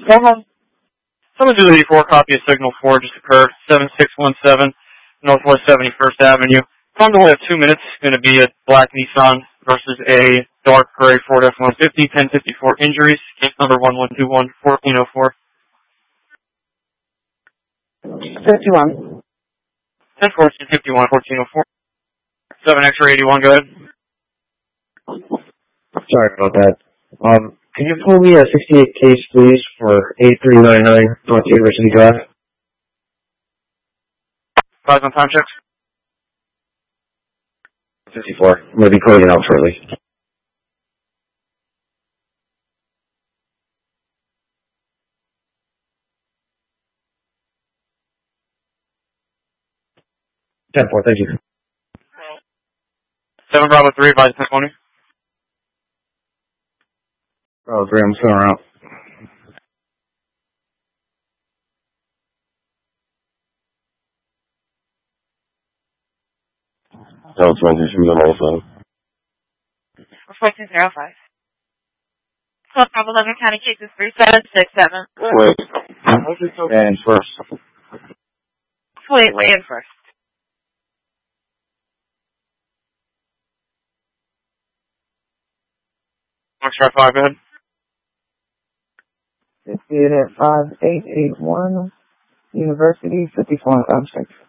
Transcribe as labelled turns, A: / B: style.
A: Go ahead.
B: 784, copy of Signal 4 just occurred. 7617 Northwest 71st Avenue. Time delay of 2 minutes. Going to be a black Nissan versus a dark gray Ford F-150. 1054 injuries. Case number 1121 1404.
A: 51.
B: 10-14-51 1404. 7 X-ray 81. Go ahead.
C: Sorry about that. Can you pull me a 68 case, please, for 8399 North University Drive?
B: 5 on time checks.
C: 54. I'm going to be closing out shortly. Thank you.
B: 7 Bravo 3, advise 1020.
C: Bravo 3, I'm still around.
D: That was 20, she was on also.
E: 1405. Club Bravo 11 County cases 3767.
D: Wait. And first.
E: Wait in first.
B: X-ray 5, go ahead.
A: It's unit 5881, University 54 objects.